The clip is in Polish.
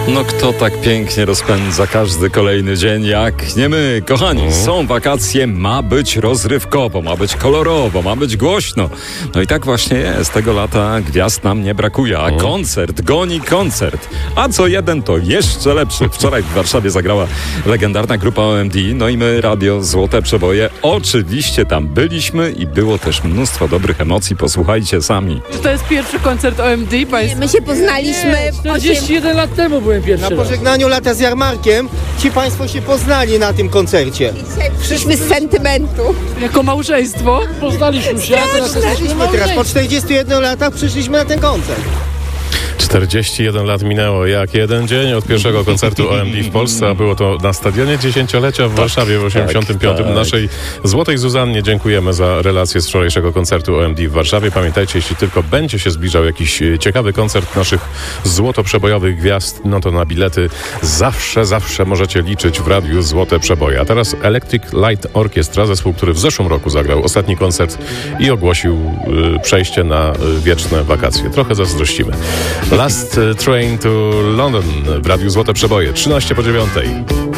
No kto tak pięknie rozpędza każdy kolejny dzień jak nie my, kochani. Są wakacje, ma być rozrywkowo, ma być kolorowo, ma być głośno. No i tak właśnie jest. Tego lata gwiazd nam nie brakuje, a koncert goni koncert. A co jeden to jeszcze lepszy. Wczoraj w Warszawie zagrała legendarna grupa OMD, no i my, Radio Złote Przeboje, oczywiście tam byliśmy i było też mnóstwo dobrych emocji. Posłuchajcie sami. Czy to jest pierwszy koncert OMD? Państwo? My się poznaliśmy 41 lat temu byłem pierwszy Na raz. pożegnaniu lata z Jarmarkiem ci państwo się poznali na tym koncercie. Dzisiaj przyszliśmy z sentymentu. Jako małżeństwo? Poznaliśmy się, a teraz jesteśmy Teraz po 41 latach przyszliśmy na ten koncert. 41 lat minęło jak jeden dzień od pierwszego koncertu OMD w Polsce, a było to na Stadionie Dziesięciolecia w Warszawie w 85. tak. Naszej Złotej Zuzannie dziękujemy za relację z wczorajszego koncertu OMD w Warszawie. Pamiętajcie, jeśli tylko będzie się zbliżał jakiś ciekawy koncert naszych złotoprzebojowych gwiazd, no to na bilety zawsze możecie liczyć w Radiu Złote Przeboje. A teraz Electric Light Orchestra, zespół, który w zeszłym roku zagrał ostatni koncert i ogłosił przejście na wieczne wakacje. Trochę zazdrościmy. Last Train to London w Radiu Złote Przeboje, 13 po 9.